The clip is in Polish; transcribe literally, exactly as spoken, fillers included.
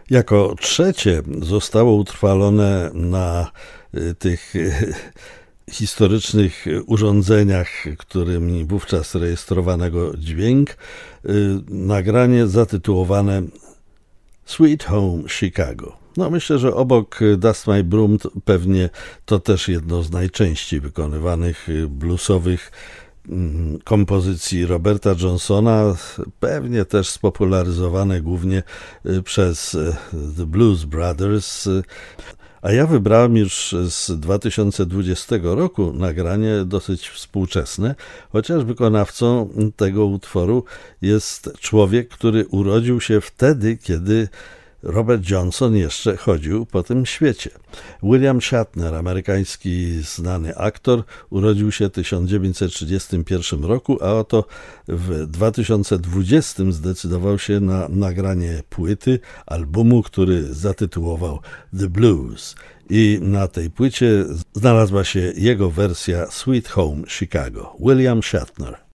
Jako trzecie zostało utrwalone na tych historycznych urządzeniach, którymi wówczas rejestrowano go dźwięk, nagranie zatytułowane Sweet Home Chicago. No myślę, że obok Dust My Broom pewnie to też jedno z najczęściej wykonywanych bluesowych kompozycji Roberta Johnsona, pewnie też spopularyzowane głównie przez The Blues Brothers. A ja wybrałem już z dwa tysiące dwudziestego roku nagranie dosyć współczesne, chociaż wykonawcą tego utworu jest człowiek, który urodził się wtedy, kiedy Robert Johnson jeszcze chodził po tym świecie. William Shatner, amerykański znany aktor, urodził się w tysiąc dziewięćset trzydziestym pierwszym roku, a oto w dwa tysiące dwudziestym zdecydował się na nagranie płyty, albumu, który zatytułował The Blues. I na tej płycie znalazła się jego wersja Sweet Home Chicago. William Shatner.